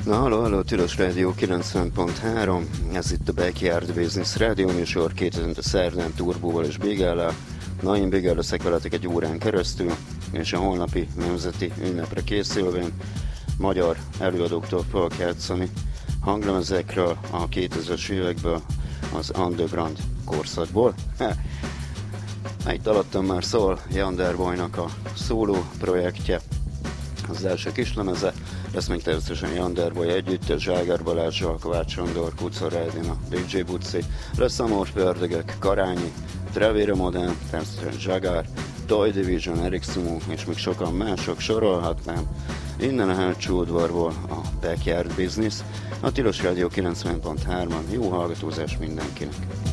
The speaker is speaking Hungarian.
Na, halló, Tilos Rádió 90.3, ez itt a Backyard Business Rádió műsor, 2000 szerdán Turbóval és Bégállal. Na, én Bégálleszek veletek egy órán keresztül, és a holnapi nemzeti ünnepre készülvén magyar előadóktól fogok játszani hanglemezekről a 2000-es évekből, az underground korszakból. Itt alattam már szól Yander Boynak a szóló projektje, az első kislemeze, lesz még természetesen Yander Boy együttes, Zságár Balázsral, Kovács Andor, Kuczor Edina, DJ Bucci, lesz Amorfi Ördögök, Karányi, Trevére Modern, természetesen Zságár, Toy Division, Eric Sumo és még sokan mások, sorolhatnám. Innen a hátsó udvarból a Backyard Business, a Tilos Rádió 90.3-an, jó hallgatózás mindenkinek!